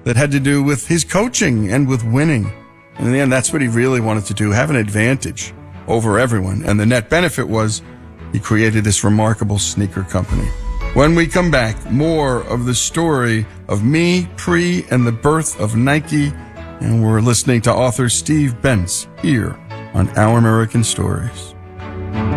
that had to do with his coaching and with winning. And in the end, that's what he really wanted to do, have an advantage over everyone. And the net benefit was he created this remarkable sneaker company. When we come back, more of the story of me, pre, and the birth of Nike. And we're listening to author Steve Bentz here on Our American Stories.